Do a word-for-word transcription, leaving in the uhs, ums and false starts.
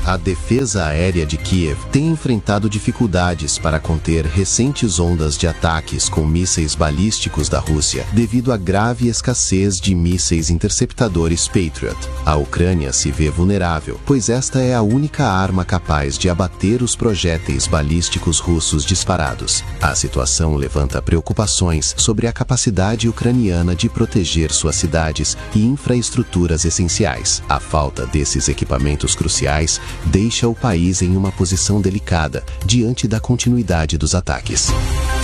A defesa aérea de Kiev tem enfrentado dificuldades para conter recentes ondas de ataques com mísseis balísticos da Rússia devido à grave escassez de mísseis interceptadores Patriot. A Ucrânia se vê vulnerável, pois esta é a única arma capaz de abater os projéteis balísticos russos disparados. A situação levanta preocupações sobre a capacidade ucraniana de proteger suas cidades e infraestruturas essenciais. A falta desses equipamentos cruciais deixa o país em uma posição delicada diante da continuidade dos ataques.